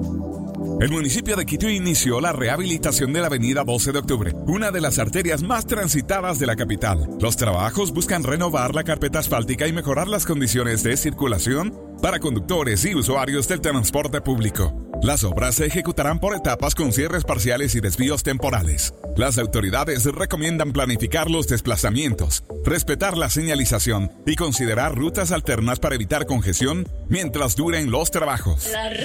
El municipio de Quito inició la rehabilitación de la avenida 12 de octubre, una de las arterias más transitadas de la capital. Los trabajos buscan renovar la carpeta asfáltica y mejorar las condiciones de circulación para conductores y usuarios del transporte público. Las obras se ejecutarán por etapas con cierres parciales y desvíos temporales. Las autoridades recomiendan planificar los desplazamientos, respetar la señalización y considerar rutas alternas para evitar congestión mientras duren los trabajos.